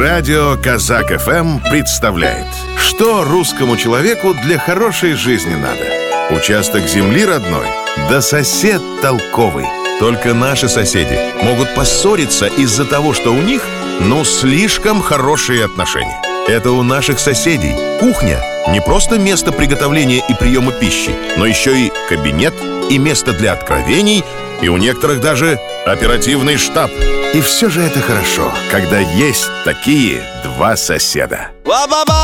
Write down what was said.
Радио Казак ФМ представляет, что русскому человеку для хорошей жизни надо. Участок земли родной, да сосед толковый. Только наши соседи могут поссориться из-за того, что у них, слишком хорошие отношения. Это у наших соседей кухня не просто место приготовления и приема пищи, но еще и кабинет, и место для откровений, и у некоторых даже оперативный штаб. И все же это хорошо, когда есть такие два соседа.